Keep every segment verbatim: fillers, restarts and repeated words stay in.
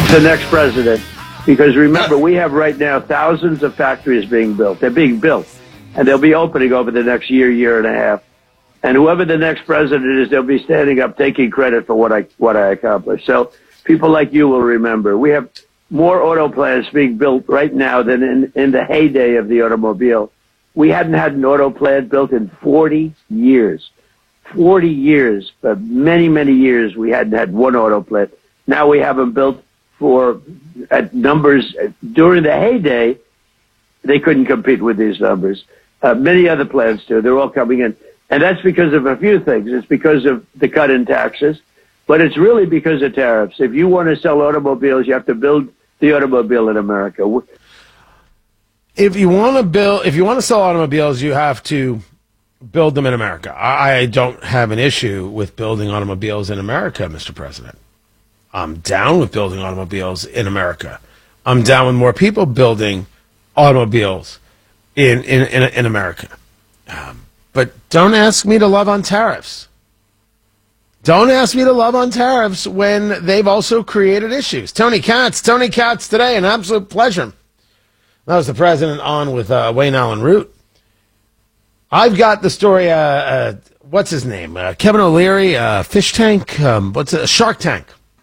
the next president. Because remember, we have right now thousands of factories being built. They're being built. And they'll be opening over the next year, year and a half. And whoever the next president is, they'll be standing up taking credit for what I what I accomplished. So people like you will remember. We have more auto plants being built right now than in, in the heyday of the automobile. We hadn't had an auto plant built in forty years. forty years, but many, many years we hadn't had one auto plant. Now we have them built for at numbers. During the heyday, they couldn't compete with these numbers. Uh, many other plants do. They're all coming in. And that's because of a few things. It's because of the cut in taxes, but it's really because of tariffs. If you want to sell automobiles, you have to build the automobile in America. If you want to build, if you want to sell automobiles, you have to build them in America. I don't have an issue with building automobiles in America, Mister President. I'm down with building automobiles in America. I'm down with more people building automobiles in in in, in America. Um, but don't ask me to love on tariffs. Don't ask me to love on tariffs when they've also created issues. Tony Katz, Tony Katz today, an absolute pleasure. That was the president on with uh, Wayne Allen Root. I've got the story, uh, uh, what's his name? Uh, Kevin O'Leary, uh, Fish Tank, um, what's it? Shark Tank.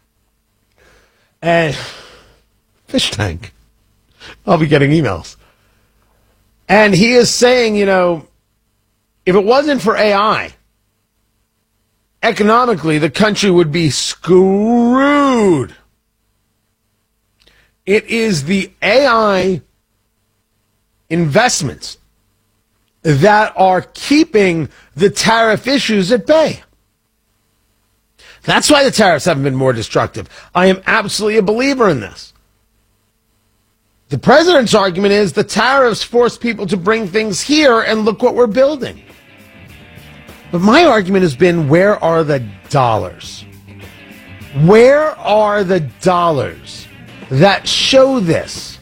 And Fish Tank. I'll be getting emails. And he is saying, you know, if it wasn't for A I, economically, the country would be screwed. It is the A I investments that are keeping the tariff issues at bay. That's why the tariffs haven't been more destructive. I am absolutely a believer in this. The president's argument is the tariffs force people to bring things here, and look what we're building. But my argument has been, where are the dollars? Where are the dollars that show this?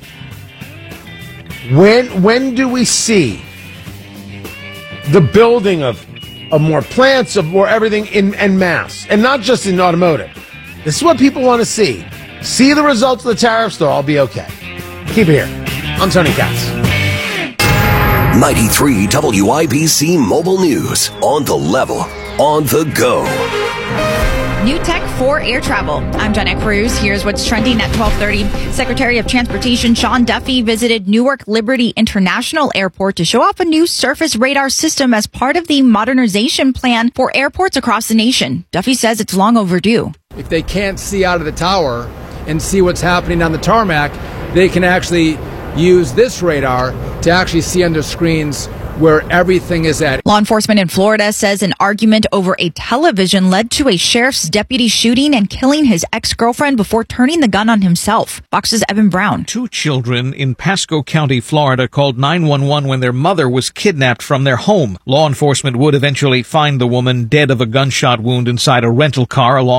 When when do we see the building of, of more plants, of more everything in en masse, and not just in automotive? This is what people want to see. See the results of the tariffs, they'll all be okay. Keep it here. I'm Tony Katz. ninety-three W I B C Mobile News. On the level. On the go. New tech for air travel. I'm Jenna Cruz. Here's what's trending at twelve thirty. Secretary of Transportation Sean Duffy visited Newark Liberty International Airport to show off a new surface radar system as part of the modernization plan for airports across the nation. Duffy says it's long overdue. If they can't see out of the tower and see what's happening on the tarmac, they can actually use this radar to actually see under screens where everything is at. Law enforcement in Florida says an argument over a television led to a sheriff's deputy shooting and killing his ex-girlfriend before turning the gun on himself. Fox's Evan Brown. Two children in Pasco County, Florida called nine one one when their mother was kidnapped from their home. Law enforcement would eventually find the woman dead of a gunshot wound inside a rental car along